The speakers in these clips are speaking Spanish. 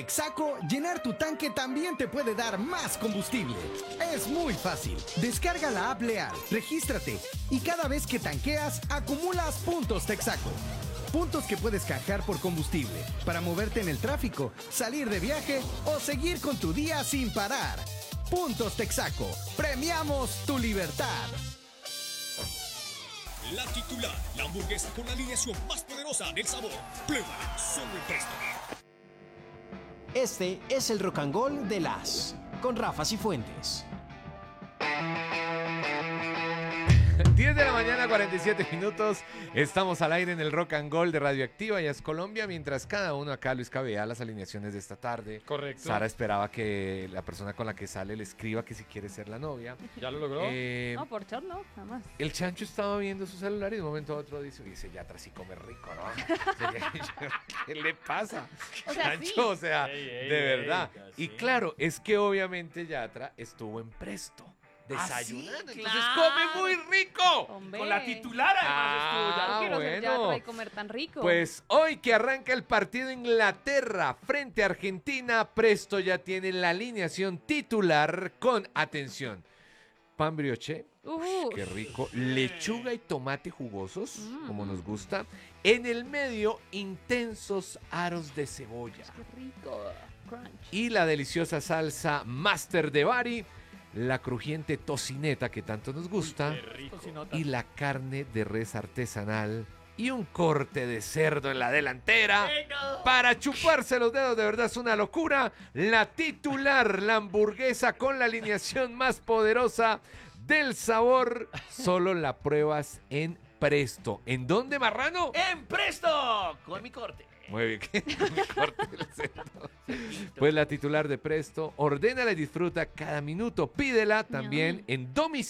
Texaco, llenar tu tanque también te puede dar más combustible. Es muy fácil. Descarga la app Leal, regístrate y cada vez que tanqueas, acumulas puntos Texaco. Puntos que puedes canjear por combustible, para moverte en el tráfico, salir de viaje o seguir con tu día sin parar. Puntos Texaco. Premiamos tu libertad. La titular, la hamburguesa con la alineación más poderosa del sabor. Pruébala solo en Presto. Este es el Rock and Roll de las, con Rafa Cifuentes. 10 de la mañana, 47 minutos. Estamos al aire en el Rock and Roll de Radioactiva y es Colombia, mientras cada uno acá, Luis vea las alineaciones de esta tarde. Correcto. Sara esperaba que la persona con la que sale le escriba que si quiere ser la novia. ¿Ya lo logró? No, por chat no, nada más. El Chancho estaba viendo su celular y de un momento a otro dice, ese Yatra sí come rico, ¿no? ¿Qué le pasa? O sea, Chancho, sí. o sea, Ey, de verdad. sí. Y claro, es que obviamente Yatra estuvo en Presto, desayunando, sí, entonces claro. come muy rico. Hombre. Con la titular además estuvo ya. No quiero ser bueno. Yatra y comer tan rico. Pues hoy que arranca el partido Inglaterra frente a Argentina, Presto ya tiene la alineación titular con, atención, pan brioche, qué rico, lechuga y tomate jugosos, como nos gusta, en el medio intensos aros de cebolla Qué rico. Crunch. y la deliciosa salsa Master de Bari, la crujiente tocineta que tanto nos gusta, Qué rico. y la carne de res artesanal y un corte de cerdo en la delantera para chuparse los dedos. De verdad es una locura. La titular, la hamburguesa con la alineación más poderosa del sabor, solo la pruebas en Presto. ¿En dónde, marrano? ¡En Presto! Con mi corte. Muy bien, que me corte el cerdo. Pues la titular de Presto, ordénala y disfruta cada minuto. Pídela también en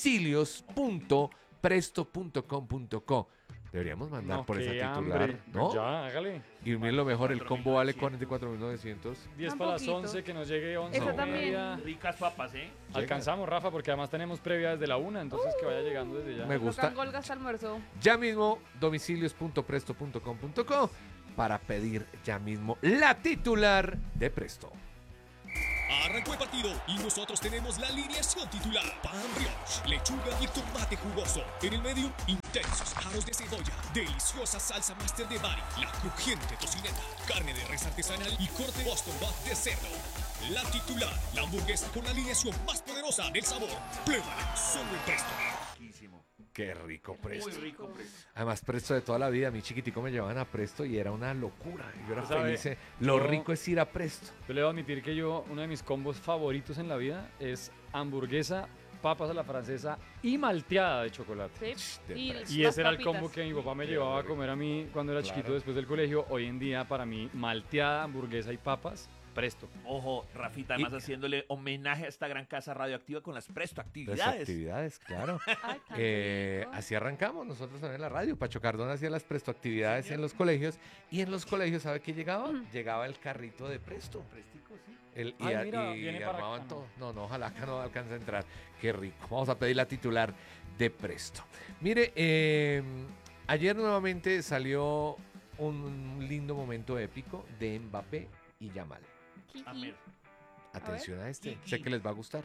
domicilios.presto.com.co. Deberíamos mandar No, por esa qué titular, hambre. ¿no? Ya, hágale. Y lo mejor, el combo vale 44.900. 10 Un para las poquito. 11, que nos llegue 11 Eso y también. media. Ricas papas, ¿eh? Alcanzamos, Rafa, porque además tenemos previa desde la 1, entonces que vaya llegando desde ya. Me Rock gusta. and Roll gasta almuerzo. Ya mismo, domicilios.presto.com.co para pedir ya mismo la titular de Presto. Arrancó el partido y nosotros tenemos la alineación titular. Pan brioche, lechuga y tomate jugoso. En el medio, intensos aros de cebolla. Deliciosa salsa Master de Bari. La crujiente tocineta. Carne de res artesanal y corte Boston Butt de cerdo. La titular, la hamburguesa con la alineación más poderosa del sabor. Pruébala solo en Presto. Riquísimo. Qué rico Presto. Muy rico, Presto. Además, Presto de toda la vida, mi chiquitico me llevaban a Presto y era una locura. Yo era ¿Sabe? feliz. Lo Yo- rico es ir a Presto. Yo le debo admitir que uno de mis combos favoritos en la vida es hamburguesa, papas a la francesa y malteada de chocolate. Sí. de Y, Presto. Y las ese era el papitas. combo que mi papá me Qué llevaba a rico. comer a mí cuando era chiquito Claro. después del colegio. Hoy en día, para mí, malteada, hamburguesa y papas, Presto. Ojo, Rafita, además haciéndole homenaje a esta gran casa radioactiva con las Presto Las actividades. actividades, claro. Ay, tan rico. Así arrancamos nosotros también en la radio. Pacho Cardona hacía las Presto actividades en los colegios. Y en los colegios, ¿sabe qué llegaba? Llegaba el carrito de Presto. Prestico, sí. Ay, mira, viene para armaban acá, todo. No, ojalá acá no alcance a entrar. Qué rico. Vamos a pedir la titular de Presto. Mire, ayer nuevamente salió un lindo momento épico de Mbappé y Yamal. Kiki. A ver. Atención a este. Kiki. Sé que les va a gustar.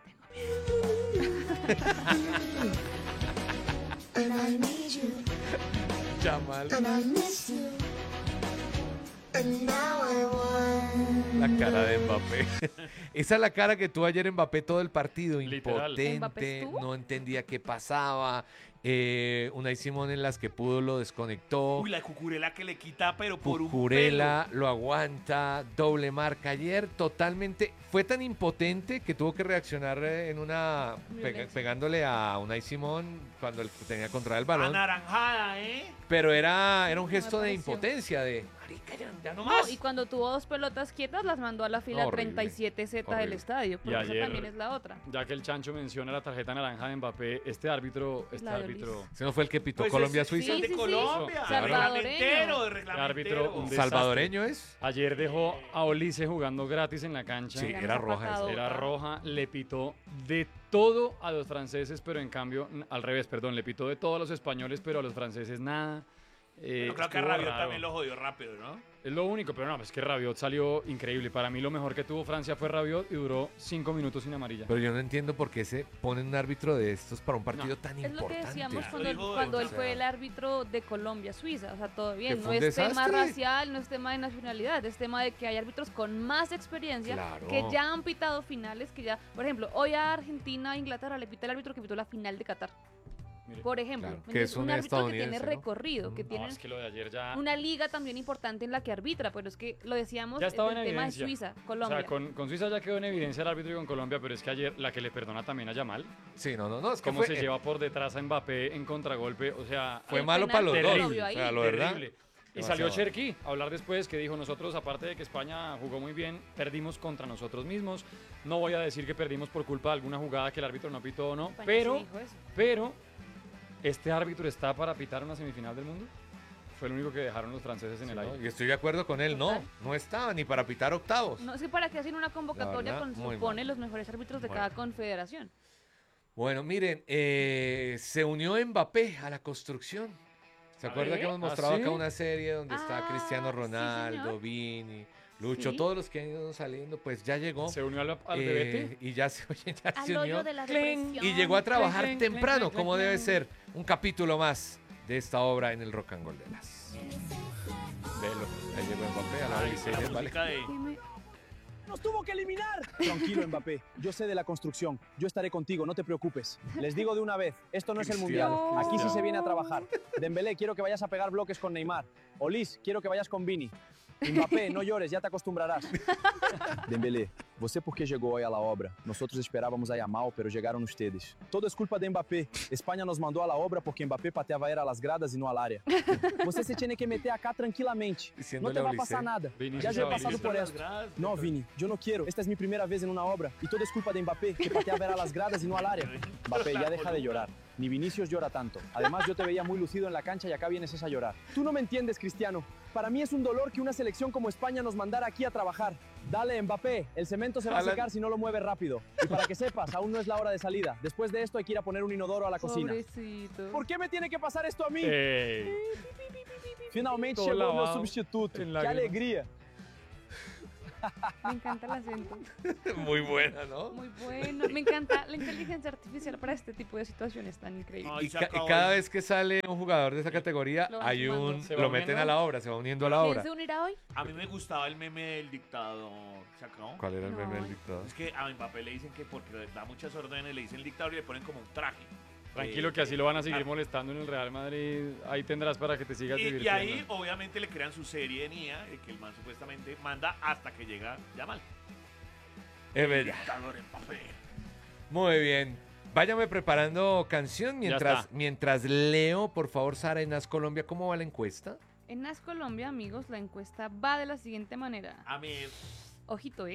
And I need you, Yamal. and I miss you, and now I want. La cara de Mbappé. Esa es la cara que tuvo ayer Mbappé todo el partido. Literal. ¿Mbappé Impotente, estuvo? no entendía qué pasaba. Unai Simón en las que pudo lo desconectó. Uy, la cucurela que le quita, pero por Cucurella lo aguanta, doble marca ayer, totalmente, fue tan impotente que tuvo que reaccionar en una, Violencia. pegándole a Unai Simón cuando él tenía contra el un pelo. balón, Anaranjada, ¿eh? pero era un me gesto de pareció. impotencia, de Marica, ya no No, más. y cuando tuvo dos pelotas quietas, las mandó a la fila Horrible. 37Z del Horrible. estadio. Porque esa ayer- también es la otra. Ya que el Chancho menciona la tarjeta naranja de Mbappé, este árbitro, La de ese no fue el que pitó Pues Colombia-Suiza, es el de Sí, sí, sí. Colombia. Salvadoreño. Reglamentero, árbitro, reglamentero. un desastre. salvadoreño es, ayer dejó a Olice jugando gratis en la cancha. sí, Ganó era roja zapatado. esa. Era roja, le pitó de todo a los franceses, pero en cambio, al revés, perdón, le pitó de todo a los españoles, pero a los franceses nada. Pero creo que a Estuvo Rabiot raro. también lo jodió rápido, ¿no? Es lo único, pero no, es que Rabiot salió increíble. Para mí lo mejor que tuvo Francia fue Rabiot y duró 5 minutos sin amarilla. Pero yo no entiendo por qué se ponen un árbitro de estos para un partido tan Es lo que importante. decíamos Claro, cuando, dijo, cuando o él sea, fue el árbitro de Colombia-Suiza. O sea, todo bien. Que No fue un es tema desastre. racial, no es tema de nacionalidad. Es tema de que hay árbitros con más experiencia Claro. que ya han pitado finales. Que ya, por ejemplo, hoy a Argentina e Inglaterra le pita el árbitro que pitó la final de Qatar. Mire. Por ejemplo, Claro, que entonces, es un árbitro que tiene estadounidense, ¿no? recorrido, que No, tiene es que lo de ayer ya... una liga también importante en la que arbitra, pero es que lo decíamos Ya estaba el en tema de evidencia. Suiza, O Colombia. sea, con Suiza ya quedó en evidencia el árbitro y con Colombia, pero es que ayer la que le perdona también a Yamal, Sí, no, es que cómo fue, se lleva por detrás a Mbappé en contragolpe, o sea, fue El malo penal para los dos. terrible, O sea, lo verdad. terrible. Y demasiado. salió Cherki a hablar después que dijo, nosotros aparte de que España jugó muy bien, perdimos contra nosotros mismos. No voy a decir que perdimos por culpa de alguna jugada que el árbitro no pitó o no, España pero, sí dijo eso. pero, ¿este árbitro está para pitar una semifinal del mundo? Fue lo único que dejaron los franceses en Sí, el ¿no? aire. Y estoy de acuerdo con él, Total. no estaba ni para pitar octavos. No, es que para qué hacen una convocatoria verdad, con muy supone mal. los mejores árbitros de Bueno. cada confederación. Bueno, miren, se unió Mbappé a la construcción. ¿Se acuerda que hemos mostrado ¿Ah, sí? acá una serie donde está Ah, Cristiano sí, Ronaldo, señor. Vini, Lucho, Sí. todos los que han ido saliendo, pues ya llegó. Se unió al bebete. Y ya se, oye, ya se Al unió. hoyo de la Cling. depresión. Y llegó a trabajar clink, temprano, clink, como clink, debe clink. ser. Un capítulo más de esta obra en el Rock and Roll de las. Velo, ahí llegó Mbappé a la Ay, Odisea, la ¿vale? música de... Dime, ¡Nos tuvo que eliminar! Tranquilo, Mbappé. Yo sé de la construcción. Yo estaré contigo, no te preocupes. Les digo de una vez, esto no es el Mundial. Cristiano, Aquí sí Cristiano. se viene a trabajar. Dembélé, quiero que vayas a pegar bloques con Neymar. Olis, quiero que vayas con Vini. Mbappé, no llores, ya te acostumbrarás. Dembélé, você por qué llegó hoy a la obra? Nosotros esperábamos a Yamal, pero llegaron ustedes. Todo es culpa de Mbappé. España nos mandó a la obra porque Mbappé pateaba era a las gradas y no al área. Você se tiene que meter acá tranquilamente. Diciéndole No te va a a pasar Ulises. nada. Vinicius Ya yo he a pasado Vinicius. por las esto. gradas, No, Vini, yo no quiero. Esta es mi primera vez en una obra y todo es culpa de Mbappé, que pateaba era a las gradas y no al área. Mbappé, ya deja de llorar. Ni Vinicius llora tanto. Además, yo te veía muy lucido en la cancha y acá vienes es a llorar. Tú no me entiendes, Cristiano. Para mí es un dolor que una selección como España nos mandara aquí a trabajar. Dale, Mbappé, el cemento se va a Alan. secar si no lo mueves rápido. Y para que sepas, aún no es la hora de salida. Después de esto hay que ir a poner un inodoro a la cocina. pobrecito. ¿Por qué me tiene que pasar esto a mí? Ey. Finalmente Todo llegó mi lavado sustituto. en ¡Qué lágrimas. alegría! Me encanta el acento. Muy buena, ¿no? Muy bueno. Me encanta la inteligencia artificial para este tipo de situaciones tan increíbles. Ay, Y, se y acabó cada el- vez que sale un jugador de esa categoría, Lo van hay sumando. un. Se va Lo meten uniendo. a la obra, se va uniendo a la ¿Quién obra. se unirá hoy? A mí me gustaba el meme del dictador. ¿Se acabó? ¿Cuál era el meme del No. dictador? Es que a Mbappé le dicen que porque da muchas órdenes, le dicen dictador y le ponen como un traje. Tranquilo que así lo van a seguir ah. molestando en el Real Madrid. Ahí tendrás para que te sigas Y divirtiendo. ahí, obviamente, le crean su serie de Nia, que el man supuestamente manda hasta que llega Yamal. Es verdad. Dictador Mbappé. Muy bien. Váyame preparando canción mientras, está. mientras leo, por favor, Sara, en As Colombia, ¿cómo va la encuesta? En NAS Colombia, amigos, la encuesta va de la siguiente manera. A mí, Ojito,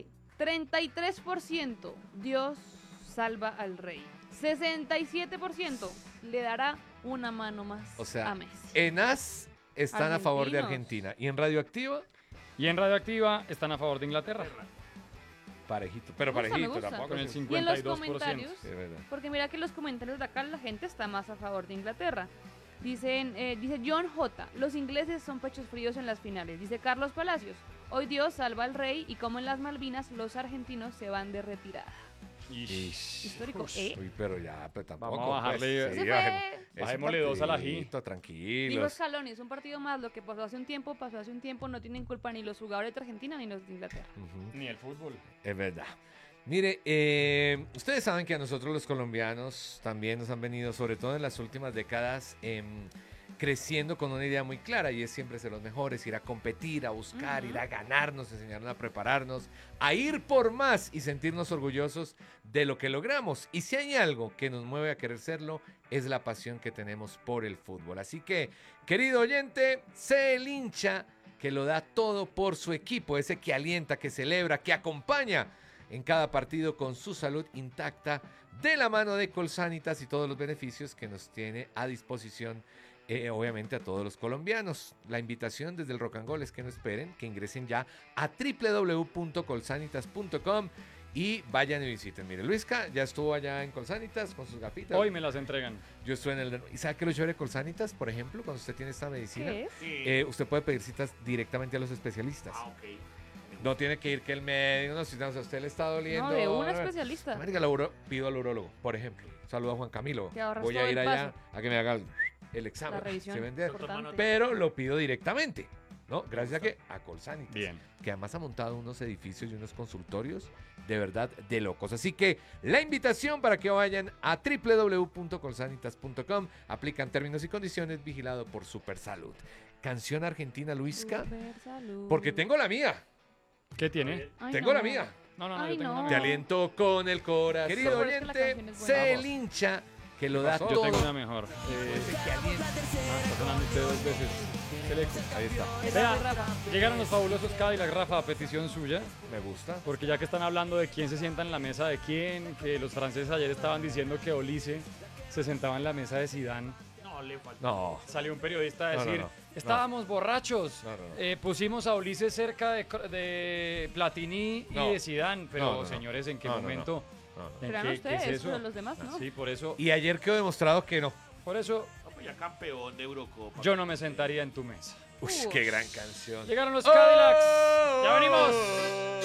33% Dios salva al rey. 67% le dará una mano más O sea, a Messi. En As están a favor de Argentinos. Argentina. ¿Y en Radioactiva? Y en Radioactiva están a favor de Inglaterra. Parejito. Pero Me gusta, me parejito gusta. tampoco. Con el sí. Y en los 52%. comentarios, Sí, es verdad. porque mira que en los comentarios de acá la gente está más a favor de Inglaterra. Dice John J. Los ingleses son pechos fríos en las finales. Dice Carlos Palacios. Hoy Dios salva al rey y como en las Malvinas los argentinos se van de retirada. Histórico, Uy, pero ya, pero tampoco. Vamos a bajarle- pues, Ese sí, fue- es un Bajémosle 2 al ají. partidito, Digo tranquilos. escalones, es un partido más. Lo que pasó hace un tiempo, no tienen culpa ni los jugadores de Argentina ni los de Inglaterra. Ujú. Ni el fútbol. Es verdad. Mire, ustedes saben que a nosotros los colombianos también nos han venido, sobre todo en las últimas décadas, creciendo con una idea muy clara y es siempre ser los mejores, ir a competir, a buscar, ir a ganarnos, enseñarnos a prepararnos, a ir por más y sentirnos orgullosos de lo que logramos. Y si hay algo que nos mueve a querer serlo, es la pasión que tenemos por el fútbol. Así que, querido oyente, sé el hincha que lo da todo por su equipo, ese que alienta, que celebra, que acompaña en cada partido con su salud intacta, de la mano de Colsanitas y todos los beneficios que nos tiene a disposición, obviamente a todos los colombianos. La invitación desde el Rock and Roll es que no esperen, que ingresen ya a www.colsanitas.com Y vayan y visiten. Mire, Luisca ya estuvo allá en Colsanitas con sus gafitas. Hoy me las entregan. Yo estuve en el... ¿Y sabe qué es lo chévere de Colsanitas, por ejemplo, cuando usted tiene esta medicina? ¿Qué es? Usted puede pedir citas directamente a los especialistas. No tiene que ir que el médico, no, si no, si a usted le está doliendo. No, de un especialista. Marica, pido al urólogo, por ejemplo. Saludo a Juan Camilo. Te ahorras Voy a todo ir el allá paso. a que me haga el examen. La revisión ¿Sí me entiende? importante. Pero lo pido directamente, ¿no? Gracias a que a Colsanitas. Bien. Que además ha montado unos edificios y unos consultorios de verdad de locos. Así que la invitación para que vayan a www.colsanitas.com. Aplican términos y condiciones, vigilado por Supersalud. Canción argentina, Luisca, Supersalud. porque tengo la mía. ¿Qué tiene? Ay, Tengo no. la mía. No, Ay, yo tengo no. una Te mejor. aliento con el corazón. Querido Pero es que la oyente, canción es buena. sé Vamos. el hincha que lo da Yo todo. tengo una mejor. Está sonando usted 2 veces. El eco. Ahí está. Esa es de Rafa. Llegaron los fabulosos Cadillac, Rafa, a petición suya. Me gusta. Porque ya que están hablando de quién se sienta en la mesa de quién, que los franceses ayer estaban diciendo que Olise se sentaba en la mesa de Zidane. No, le falta. No. Salió un periodista a No, no, decir, no. estábamos borrachos, No, no, no. pusimos a Ulises cerca de Platini No. y de Zidane, pero No, no, no. señores, ¿en qué No, no, no. momento? No, no. ¿En Crean qué ustedes, es eso? pero los demás no. Sí, por eso, Y ayer quedó demostrado que no. por eso No, pues ya campeón de Eurocopa. yo no me sentaría en tu mesa. Uy, Uf. qué gran canción. Llegaron los Cadillacs, ya venimos.